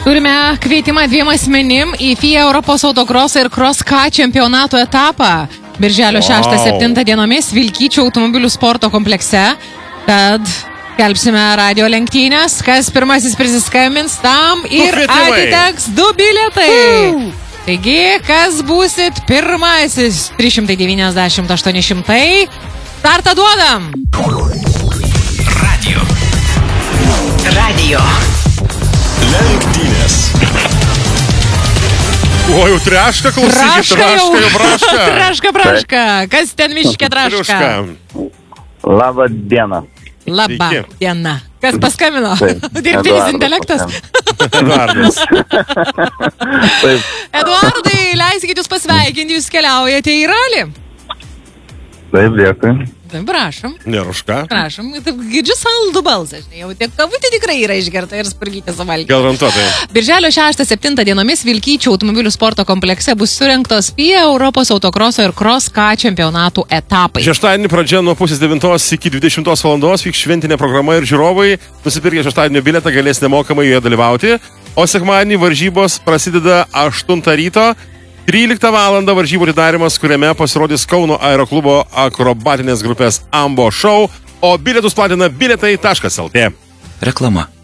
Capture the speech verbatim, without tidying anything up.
Turime kvietimą dviem asmenim į F I A Europos autokroso ir cross-car čempionato etapą. Birželio šeštą septintą dienomis Vilkyčių automobilių sporto komplekse. Tad kelbsime radio lenktynės. Kas pirmasis prisiskambins, tam ir atiteks du bilietai. Taigi, kas būsit pirmasis? trys šimtai devyniasdešimt aštuoni šimtai. Startą duodam. Radio. Radio. Lenktynės. O, jau treška, klausykit, Traška jau. traška jau braška. Traška, braška. Kas ten miške traška? Labą dieną. Labą Sveiki. dieną. Kas paskambino? Taip. Dirbtinis Eduardas intelektas? Eduardas. Taip, Eduardai, leiskit jūs pasveikinti, jūs keliaujate į ralį. taip, dėkui. Taip, prašom, Neruška. prašom. Taip, girdžiu saldų balsą, žinai, jau tiek kavutė tikrai yra išgerta ir spurgytė suvalgyti. Garantuotai. Birželio šeštą septintą dienomis Vilkyčių automobilių sporto komplekse bus surinktos F I A Europos autokroso ir cross-car čempionatų etapai. Šeštadienį pradžia nuo pusės devintos iki dvidešimtos valandos vyks šventinė programa ir žiūrovai nusipirkę šeštadienio bilietą galės nemokamai joje dalyvauti, o sekmadienį varžybos prasideda aštuntą ryto. tryliktą valandą varžybų atidarymas, kuriame pasirodys Kauno aeroklubo akrobatinės grupės Ambo Show, o bilietus platina bilietai taškas lt. Reklama.